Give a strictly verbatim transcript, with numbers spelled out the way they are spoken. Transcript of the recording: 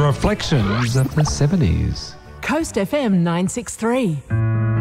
reflections of the seventies. Coast F M nine six three.